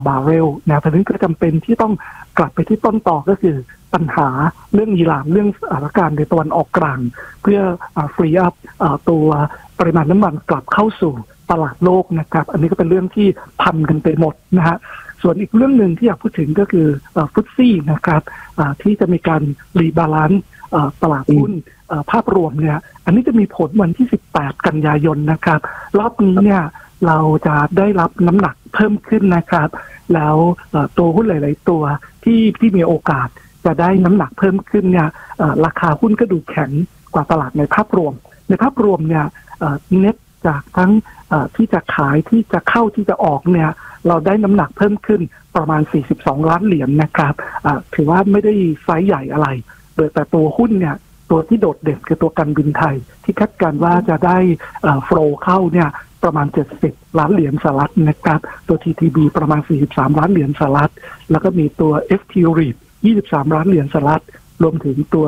บาร์เรลนะเพราะฉะนั้นก็จำเป็นที่ต้องกลับไปที่ต้นตอก็คือปัญหาเรื่องอิหร่านเรื่องสถานการณ์ในตะวันออกกลางเพื่อฟรีอัพตัวปริมาณน้ำมันกลับเข้าสู่ตลาดโลกนะครับอันนี้ก็เป็นเรื่องที่พันกันไปหมดนะฮะส่วนอีกเรื่องหนึ่งที่อยากพูดถึงก็คือฟุตซี่นะครับที่จะมีการรีบาลานซ์ตลาดหุ้นภาพรวมเนี่ยอันนี้จะมีผลวันที่18กันยายนนะครับรอบนี้เนี่ยเราจะได้รับน้ำหนักเพิ่มขึ้นนะครับแล้วตัวหุ้นหลายๆตัวที่มีโอกาสจะได้น้ำหนักเพิ่มขึ้นเนี่ยราคาหุ้นก็ดูแข็งกว่าตลาดในภาพรวมเนี่ยเน็ตจากทั้งที่จะขายที่จะเข้าที่จะออกเนี่ยเราได้น้ำหนักเพิ่มขึ้นประมาณ42ล้านเหรียญนะครับถือว่าไม่ได้ไซส์ใหญ่อะไรแต่ตัวหุ้นเนี่ยตัวที่โดดเด่นคือตัวการบินไทยที่คาดการณ์ว่าจะได้โฟลว์เข้าเนี่ยประมาณ70ล้านเหรียญสหรัฐนะครับตัว TTB ประมาณ43ล้านเหรียญสหรัฐแล้วก็มีตัว FT REIT 23ล้านเหรียญสหรัฐรวมถึงตัว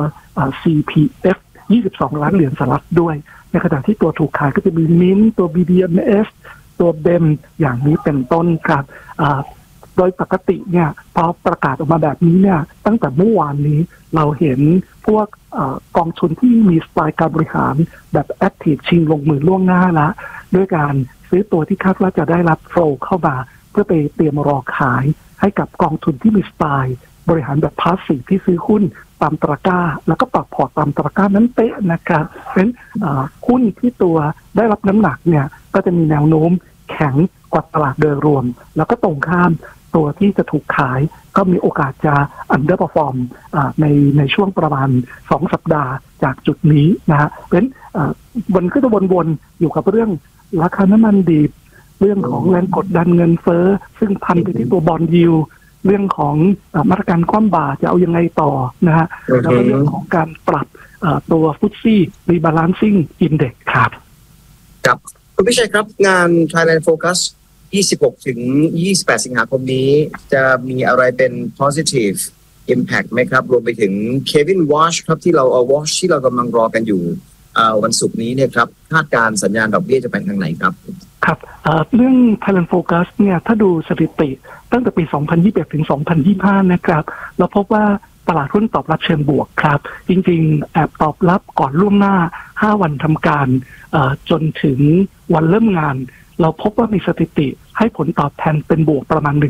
CPF 22ล้านเหรียญสหรัฐด้วยในขณะที่ตัวถูกขายก็จะมีมินตัว BDMs ตัวเบมอย่างนี้เป็นต้นครับโดยปกติเนี่ยพอประกาศออกมาแบบนี้เนี่ยตั้งแต่เมื่อวานนี้เราเห็นพวกกองทุนที่มีสไตล์การบริหารแบบแอคทีฟชิงลงมือล่วงหน้าแล้วด้วยการซื้อตัวที่คาดว่าจะได้รับโฟลว์เข้ามาเพื่อไปเตรียมรอขายให้กับกองทุนที่มีสไตล์บริหารแบบพาสซีฟที่ซื้อหุ้นตามตะกร้าแล้วก็ปรับพอร์ตตามตะกร้านั้นเป๊ะนะครับเป็นหุ้นที่ตัวได้รับน้ำหนักเนี่ยก็จะมีแนวโน้มแข็งกว่าตลาดโดยรวมแล้วก็ตรงข้ามตัวที่จะถูกขายก็มีโอกาสจะ underperform ในช่วงประมาณ2สัปดาห์จากจุดนี้นะฮะเพราะฉะนั้นมันก็จะวนๆอยู่กับเรื่องราคาน้ำมันดิบเรื่องของแรงกดดันเงินเฟ้อซึ่งพันไปที่ตัวบอนด์ยิลด์เรื่องของมาตรการคว่ำบาตรจะเอายังไงต่อนะฮะแล้วก็เรื่องของการปรับตัวฟุตซี่รีบาลานซิ่งอินเด็กซ์ครับครับคุณพิชัยครับงาน Thailand Focus 26 ถึง 28 สิงหาคมนี้จะมีอะไรเป็น positive impact ไหมครับรวมไปถึง Kevin Watch ครับที่เราWatch ที่เรากำลังรอกันอยู่วันศุกร์นี้เนี่ยครับคาดการสัญญาณดอกเบี้ยจะไปทางไหนครับครับเรื่อง Thailand Focus เนี่ยถ้าดูสถิติตั้งแต่ปี 2021 ถึง 2025 นะครับเราพบว่าตลาดหุ้นตอบรับเชิงบวกครับจริงๆแอบตอบรับก่อนล่วงหน้า5วันทำการจนถึงวันเริ่มงานเราพบว่ามีสถิติให้ผลตอบแทนเป็นบวกประมาณ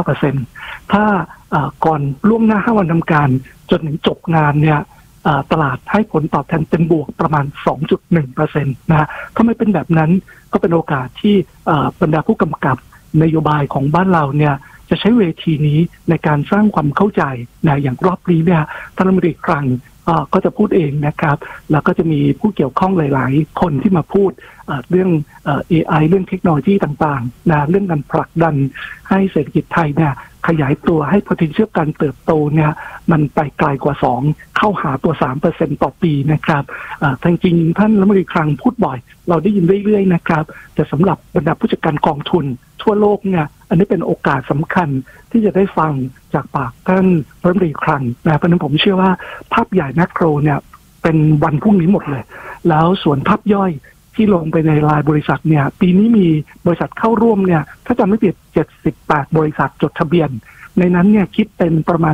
1.9% ถ้าก่อนล่วงหน้า5วันทำการจนถึงจบงานเนี่ยตลาดให้ผลตอบแทนเป็นบวกประมาณ 2.1% นะฮะถ้าไม่เป็นแบบนั้นก็เป็นโอกาสที่บรรดาผู้กำกับนโยบายของบ้านเราเนี่ยจะใช้เวทีนี้ในการสร้างความเข้าใจนะอย่างรอบนี้เนี่ยท่านรัฐมนตรีคลังก็จะพูดเองนะครับแล้วก็จะมีผู้เกี่ยวข้องหลายๆคนที่มาพูดเรื่องAI เรื่องเทคโนโลยีต่างๆนะเรื่องการผลักดันให้เศรษฐกิจไทยเนี่ยขยายตัวให้ potential การเติบโตเนี่ยมันไปไกลกว่า2เข้าหาตัว 3% ต่อปีนะครับจริงๆท่านรัฐมนตรีคลังพูดบ่อยเราได้ยินเรื่อยๆนะครับแต่สำหรับบรรดาผู้จัดการกองทุนทั่วโลกเนี่ยอันนี้เป็นโอกาสสำคัญที่จะได้ฟังจากปากท่านรัฐมนตรีคลังนะเพราะฉะนั้นผมเชื่อว่าภาพใหญ่แมคโครเนี่ยเป็นวันพรุ่งนี้หมดเลยแล้วส่วนภาพย่อยที่ลงไปในรายบริษัทเนี่ยปีนี้มีบริษัทเข้าร่วมเนี่ยถ้าจำไม่ผิด78บริษัทจดทะเบียนในนั้นเนี่ยคิดเป็นประมาณ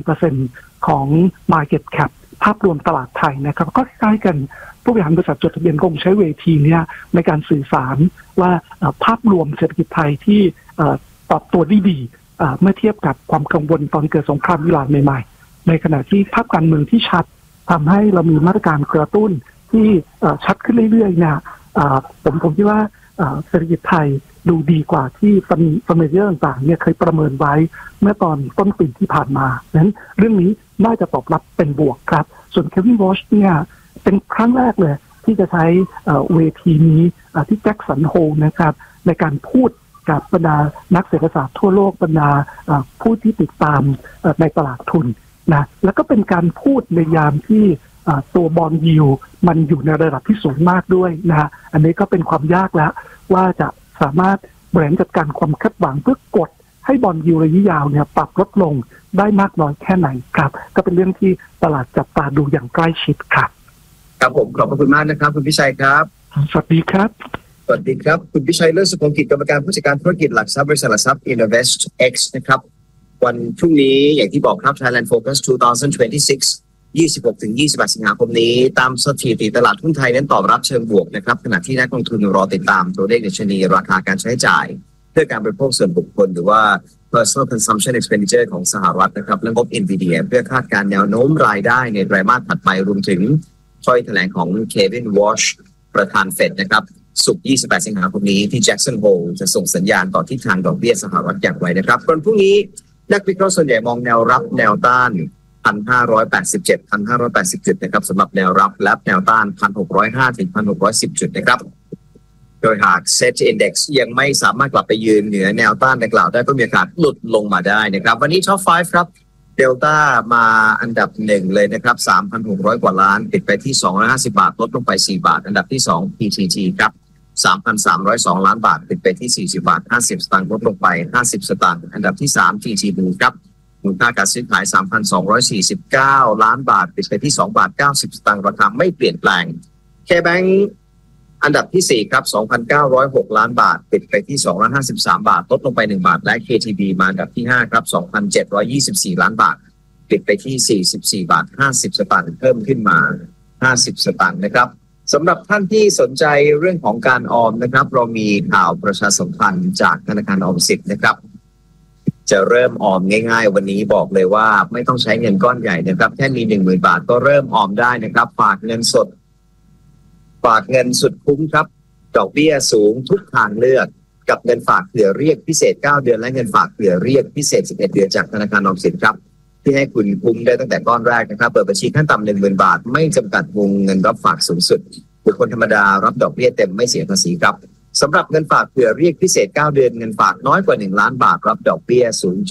74% ของ Market Cap ภาพรวมตลาดไทยนะครับก็คล้ายกันผู้บริหารบริษัทจดทะเบียนคงใช้เวทีนี้ในการสื่อสารว่าภาพรวมเศรษฐกิจไทยที่ปรับตัวได้ดีเมื่อเทียบกับความกังวลตอนเกิดสงครามอิหร่านใหม่ๆในขณะที่ภาพการเมืองที่ชัดทำให้เรามีมาตรการกระตุ้นที่ชัดขึ้นเรื่อยๆเนี่ยผมคิดว่าเศรษฐกิจไทยดูดีกว่าที่ฟันเมเจอร์ต่างๆเนี่ยเคยประเมินไว้เมื่อตอนต้นปีที่ผ่านมาดังนั้นเรื่องนี้น่าจะตอบรับเป็นบวกครับส่วน Kevin Watch เนี่ยเป็นครั้งแรกเลยที่จะใช้เวทีนี้ที่แจ็คสันโฮนะครับในการพูดกับบรรดานักเศรษฐศาสตร์ทั่วโลกบรรดาผู้ที่ติดตามในตลาดทุนนะแล้วก็เป็นการพูดในยามที่ตัวบอนด์ยิลด์มันอยู่ในระดับที่สูงมากด้วยนะฮะอันนี้ก็เป็นความยากแล้วว่าจะสามารถบริหารจัดการความคาดหวังเพื่อกดให้บอนด์ยิลด์ระยะยาวเนี่ยปรับลดลงได้มากน้อยแค่ไหนครับก็เป็นเรื่องที่ตลาดจับตาดูอย่างใกล้ชิดครับครับผมขอบคุณมากนะครับคุณพิชัยครับสวัสดีครับสวัสดีครับคุณพิชัยเลิศสุภกิจกรรมการผู้จัดการธุรกิจหลักทรัพย์บริษัทหลักทรัพย์ Innovest X นะครับวันพรุ่งนี้อย่างที่บอกครับ Thailand Focus 2026 26-28 สิงหาคมนี้ตามสถิติตลาดหุ้นไทยนั้นตอบรับเชิงบวกนะครับขณะที่นักลงทุนรอติดตามตัวเลขดัชนีราคาการใช้จ่ายเพื่อการบริโภคส่วนบุคคลหรือว่า Personal Consumption Expenditure ของสหรัฐนะครับและงบ NVIDIA เพื่อคาดการณ์แนวโน้มรายได้ในไตรมาสถัดไปรวมถึงถ้อยแถลงของ Kevin Walsh ประธานเฟดนะครับศุกร์ 28 สิงหาคมนี้ที่ Jackson Hole จะส่งสัญญาณต่อทิศทางดอกเบี้ยสหรัฐอย่างไรนะครับวันพรุ่งนี้นักวิเคราะห์ส่วนใหญ่มองแนวรับแนวต้าน 1,587 1,580 จุดนะครับสำหรับแนวรับและแนวต้าน 1,605 ถึง 1,610 จุดนะครับโดยหาก Set Index ยังไม่สามารถกลับไปยืนเหนือแนวต้านดังกล่าวได้ก็มีโอกาสหลุดลงมาได้นะครับวันนี้ Top 5 ครับเดลต้ามาอันดับ1เลยนะครับ 3,600 กว่าล้านปิดไปที่250บาทลดลงไป4บาทอันดับที่2 PTT ครับ 3,302 ล้านบาทปิดไปที่40บาท50สตางค์ลดลงไป50สตางค์อันดับที่3 TTB ครับมูลค่าการซื้อขาย 3,249 ล้านบาทปิดไปที่2บาท90สตางค์ราคาไม่เปลี่ยนแปลง KBank อันดับที่4ครับ 2,906 ล้านบาทปิดไปที่253บาทลดลงไป1บาทและ KTB มาอันดับที่5ครับ 2,724 ล้านบาทปิดไปที่44บาท50สตางค์เพิ่มขึ้นมา50สตางค์นะครับสำหรับท่านที่สนใจเรื่องของการออมนะครับเรามีข่าวประชาสัมพันธ์จากธนาคารออมสินนะครับจะเริ่มออมง่ายๆวันนี้บอกเลยว่าไม่ต้องใช้เงินก้อนใหญ่นะครับแค่มี 10,000 บาทก็เริ่มออมได้นะครับฝากเงินสดฝากเงินสุดคุ้มครับดอกเบี้ยสูงทุกทางเลือกกับเงินฝากเผื่อเรียกพิเศษ9เดือนและเงินฝากเผื่อเรียกพิเศษ11เดือนจากธนาคารออมสินครับที่ให้คุณคุ้มได้ตั้งแต่ก้อนแรกนะครับเปิดบัญชีขั้นต่ำ 10,000 บาทไม่จำกัดวงเงินรับฝากสูงสุดบุคคลธรรมดารับดอกเบี้ยเต็มไม่เสียภาษีครับสำหรับเงินฝากเผื่อเรียกพิเศษ9เดือนเงินฝากน้อยกว่า1ล้านบาทรับดอกเบี้ย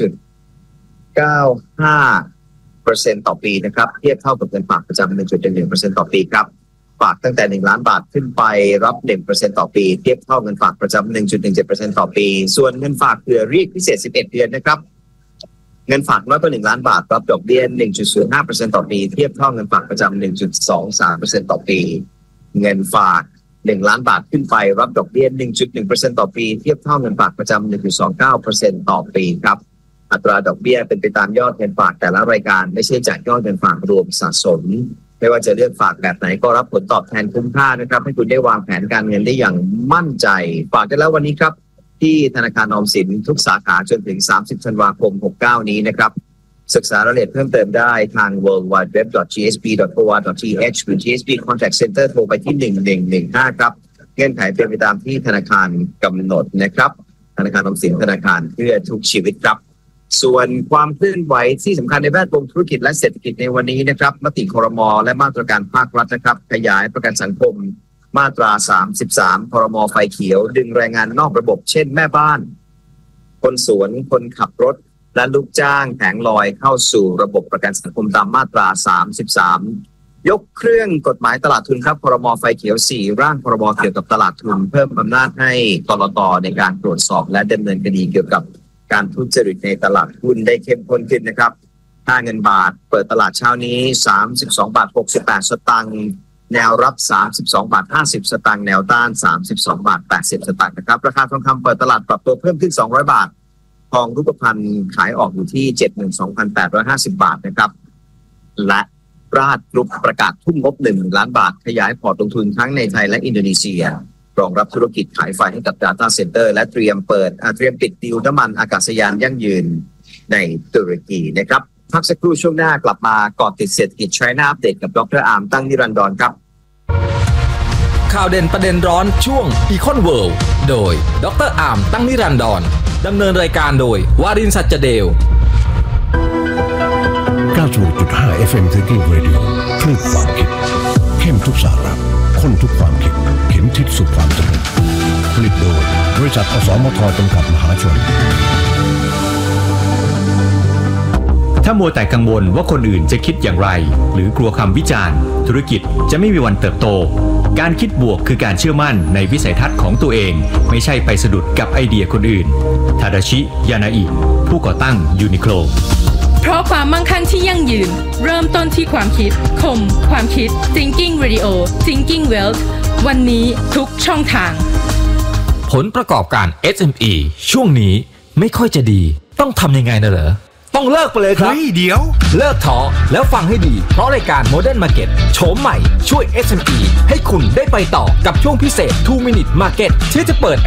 0.95% ต่อปีนะครับเทียบเท่ากับเงินฝากประจำ 1.11% ต่อปีครับฝากตั้งแต่1ล้านบาทขึ้นไปรับ 1% ต่อปีเทียบเท่าเงินฝากประจำ 1.17% ต่อปีส่วนเงินฝากเผื่อเรียกพิเศษ11เดือนนะครับเงินฝากน้อยกว่า1ล้านบาทรับดอกเบี้ย 1.05% ต่อปีเทียบเท่าเงินฝากประจำ 1.23% ต่อปีเงินฝาก1ล้านบาทขึ้นไปรับดอกเบี้ย 1.1% ต่อปีเทียบเท่าเงินฝากประจำ 1.29% ต่อปีครับอัตราดอกเบี้ยเป็นไปตามยอดเงินฝากแต่ละรายการไม่ใช่จากยอดเงินฝากรวมสะสมไม่ว่าจะเลือกฝากแบบไหนก็รับผลตอบแทนคุ้มค่านะครับให้คุณได้วางแผนการเงินได้อย่างมั่นใจฝากกันแล้ววันนี้ครับที่ธนาคารออมสินทุกสาขาจนถึง30ธันวาคม69นี้นะครับศึกษารายละเอียดเพิ่มเติมได้ทาง worldwideweb.gsb.or.th หรือ GSB Contact Center โทรไปที่1115ครับเงื่อนไขเป็นไปตามที่ธนาคารกำหนดนะครับธนาคารออมสินธนาคารเพื่อทุกชีวิตครับส่วนความเคลื่อนไหวที่สำคัญในแวดวงธุรกิจและเศรษฐกิจในวันนี้นะครับมติครม.และมาตรการภาครัฐนะครับขยายประกันสังคมมาตรา33พรม.ไฟเขียวดึงแรงงานนอกระบบเช่นแม่บ้านคนสวนคนขับรถและลูกจ้างแผงลอยเข้าสู่ระบบประกันสังคมตามมาตรา33ยกเครื่องกฎหมายตลาดทุนครับพรม.ไฟเขียว4ร่างพรบเกี่ยวกับตลาดทุนเพิ่มอำนาจให้กลต.ในการตรวจสอบและดำเนินคดีเกี่ยวกับการทุจริตในตลาดหุ้นได้เข้มข้นขึ้นนะครับค่าเงินบาทเปิดตลาดเช้านี้32บาท68สตางค์แนวรับ32บาท50สตางค์แนวต้าน32บาท80สตางค์นะครับราคาทองคำเปิดตลาดปรับตัวเพิ่มขึ้น200บาททองรูปพรรณขายออกอยู่ที่ 72,850 บาทนะครับและราชกรุ๊ปประกาศทุ่มงบ1ล้านบาทขยายพอร์ตลงทุนทั้งในไทยและอินโดนีเซียรองรับธุรกิจขายไฟให้กับ Data Center และเตรียมปิดดีลน้ำมันอากาศยานยั่งยืนในตุรกีนะครับพักสักครู่ช่วงหน้ากลับมาเกาะติดเศรษฐกิจ China Update กับดร.อาร์มตั้งนิรันดรครับข่าวเด่นประเด็นร้อนช่วง Econ World โดยดร.อาร์มตั้งนิรันดรดำเนินรายการโดยวารินทร์ สัจเดล 96.5 FM Thinking Radio คลื่นความคิดเข้มทุกสาระข้นทุกความคิดเข็มทิศสู่ความเจริญผลิตโดยบริษัทอสมทจำกัดมหาชนถ้ามัวแต่กังวลว่าคนอื่นจะคิดอย่างไรหรือกลัวคำวิจารณ์ธุรกิจจะไม่มีวันเติบโตการคิดบวกคือการเชื่อมั่นในวิสัยทัศน์ของตัวเองไม่ใช่ไปสะดุดกับไอเดียคนอื่นทาดาชิ ยานาอิผู้ก่อตั้งยูนิโคลเพราะความมั่งคั่งที่ยั่งยืนเริ่มต้นที่ความคิดคมความคิด Thinking Radio Thinking Wealth วันนี้ทุกช่องทางผลประกอบการ SME ช่วงนี้ไม่ค่อยจะดีต้องทำยังไงนะเหรอต้องเลิกไปเลยครับเดี๋ยวเลิกท้อแล้วฟังให้ดีเพราะรายการ Modern Market โฉมใหม่ช่วย SME ให้คุณได้ไปต่อกับช่วงพิเศษ 2 Minute Market ที่จะเปิด